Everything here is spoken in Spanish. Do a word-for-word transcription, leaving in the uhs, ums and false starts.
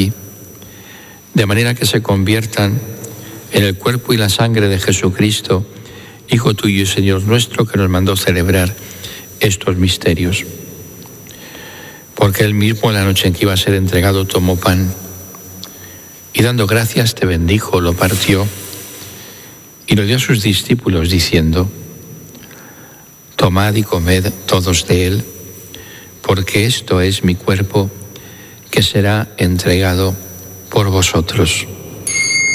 ti, de manera que se conviertan en el cuerpo y la sangre de Jesucristo, Hijo tuyo y Señor nuestro, que nos mandó celebrar estos misterios. Porque él mismo, en la noche en que iba a ser entregado, tomó pan y dando gracias te bendijo, lo partió y lo dio a sus discípulos diciendo: tomad y comed todos de él, porque esto es mi cuerpo que será entregado por vosotros.